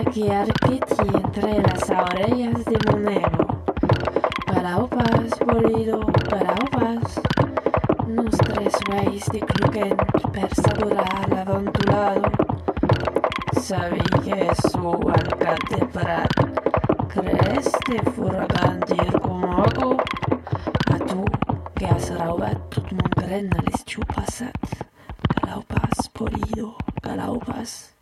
que arqueti entre las orellas de Monero. Galaupas, bolido, galaupas, nos tres reis de Cluquent per saborar l'aventulado. Sabí que su alcalde Prat, crees de furagán dir como hago, a tu que has raubat tot mon gren a l'estiu passat. Galaupas, bolido, galaupas.